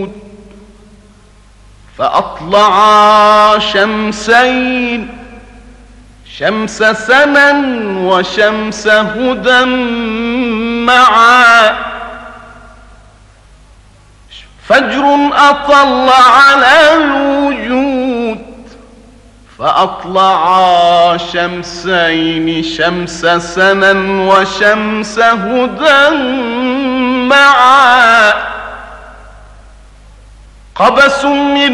فأطلعا شمسين، شمس سنا وشمس هدى معا، فجر أطل على الوجود، فأطلعا شمسين، شمس سنا وشمس هدى معا، قبس من